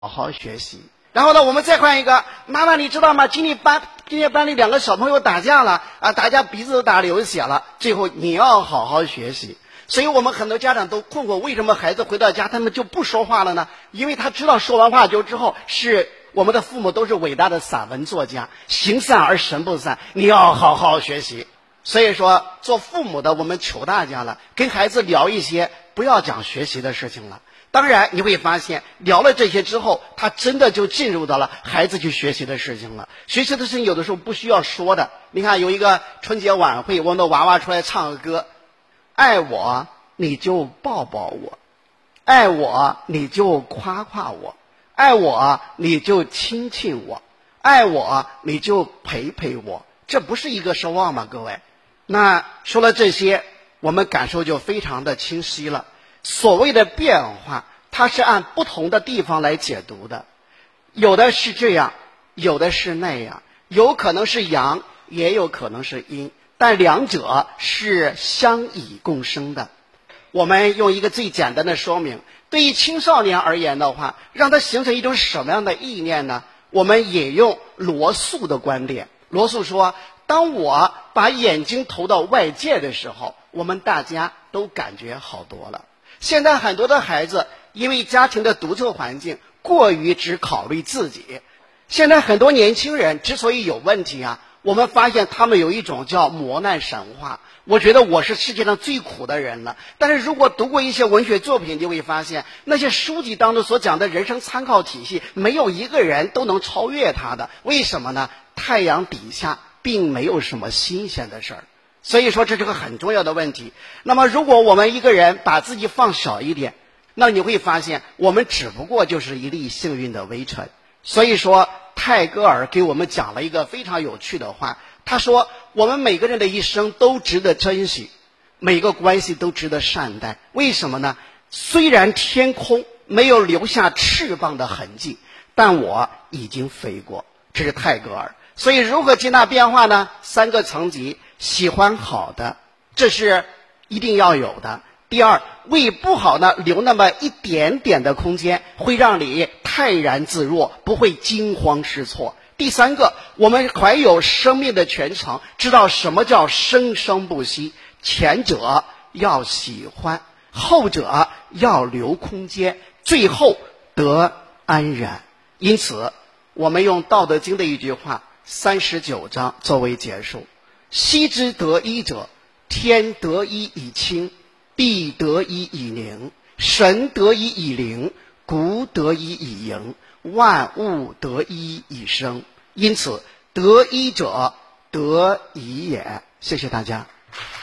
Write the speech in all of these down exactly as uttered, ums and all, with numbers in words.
好好学习。然后呢，我们再换一个，妈妈你知道吗？今天班今天班里两个小朋友打架了啊，大家鼻子都打流血了。最后你要好好学习。所以我们很多家长都困惑，为什么孩子回到家他们就不说话了呢？因为他知道说完话就之后是我们的父母都是伟大的散文作家，形散而神不散，你要好好学习。所以说做父母的我们求大家了，跟孩子聊一些不要讲学习的事情了。当然你会发现聊了这些之后，他真的就进入到了孩子去学习的事情了。学习的事情有的时候不需要说的。你看有一个春节晚会，我们的娃娃出来唱个歌，爱我你就抱抱我，爱我你就夸夸我，爱我你就亲亲我，爱我你就陪陪我。这不是一个奢望吗？各位，那说了这些，我们感受就非常的清晰了。所谓的变化，它是按不同的地方来解读的，有的是这样，有的是那样，有可能是阳，也有可能是阴，但两者是相以共生的。我们用一个最简单的说明，对于青少年而言的话，让它形成一种什么样的意念呢？我们引用罗素的观点。罗素说，当我把眼睛投到外界的时候，我们大家都感觉好多了。现在很多的孩子因为家庭的独特环境，过于只考虑自己。现在很多年轻人之所以有问题啊，我们发现他们有一种叫磨难神话。我觉得我是世界上最苦的人了，但是如果读过一些文学作品，就会发现那些书籍当中所讲的人生参考体系，没有一个人都能超越他的。为什么呢？太阳底下并没有什么新鲜的事儿。所以说这是个很重要的问题。那么如果我们一个人把自己放小一点，那你会发现我们只不过就是一粒幸运的微尘。所以说泰戈尔给我们讲了一个非常有趣的话，他说我们每个人的一生都值得珍惜，每个关系都值得善待。为什么呢？虽然天空没有留下翅膀的痕迹，但我已经飞过。这是泰戈尔。所以如何接纳变化呢？三个层级，喜欢好的，这是一定要有的。第二，为不好呢留那么一点点的空间，会让你泰然自若，不会惊慌失措。第三个，我们怀有生命的全程，知道什么叫生生不息。前者要喜欢，后者要留空间，最后得安然。因此我们用《道德经》的一句话三十九章作为结束：昔之得一者，天得一以清，地得一以宁，神得一以灵，谷得一以盈，万物得一以生。因此得一者得一也。谢谢大家。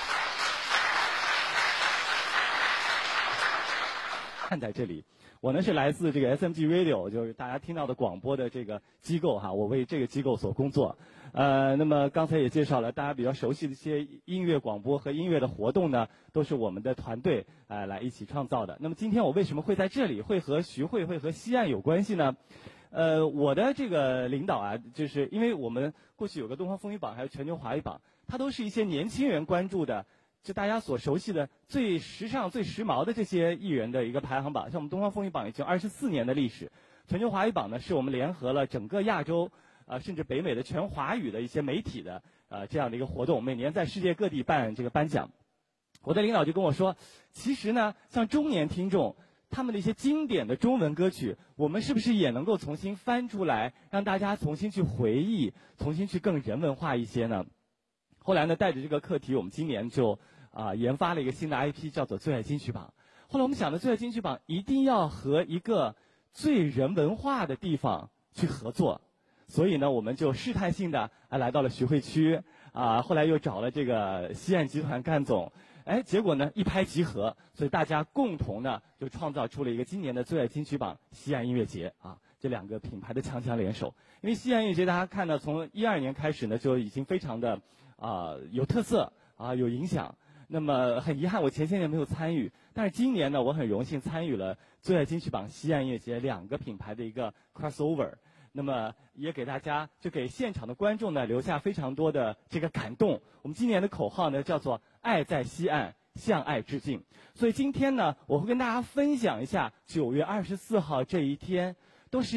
看在这里，我呢是来自这个 S M G Radio， 就是大家听到的广播的这个机构哈，我为这个机构所工作。呃，那么刚才也介绍了大家比较熟悉的一些音乐广播和音乐的活动呢，都是我们的团队呃来一起创造的。那么今天我为什么会在这里，会和徐汇会和西岸有关系呢？呃，我的这个领导啊，就是因为我们过去有个东方风云榜，还有全球华语榜，它都是一些年轻人关注的，就大家所熟悉的最时尚、最时髦的这些艺人的一个排行榜。像我们东方风云榜已经二十四年的历史，全球华语榜呢，是我们联合了整个亚洲啊、呃，甚至北美的全华语的一些媒体的呃这样的一个活动，每年在世界各地办这个颁奖。我的领导就跟我说，其实呢，像中年听众他们的一些经典的中文歌曲，我们是不是也能够重新翻出来，让大家重新去回忆，重新去更人文化一些呢？后来呢，带着这个课题，我们今年就啊、呃、研发了一个新的 I P， 叫做最爱金曲榜。后来我们想的最爱金曲榜一定要和一个最人文化的地方去合作，所以呢，我们就试探性的啊来到了徐汇区啊，后来又找了这个西岸集团干总。哎，结果呢一拍即合，所以大家共同呢就创造出了一个今年的最爱金曲榜西岸音乐节啊，这两个品牌的强强联手。因为西岸音乐节大家看呢，从一二年开始呢就已经非常的啊、呃、有特色啊有影响。那么很遗憾我前些年没有参与，但是今年呢我很荣幸参与了最爱金曲榜西岸音乐节两个品牌的一个 crossover。那么也给大家，就给现场的观众呢留下非常多的这个感动。我们今年的口号呢叫做爱在西岸，向爱致敬。所以今天呢，我会跟大家分享一下九月二十四号这一天都是。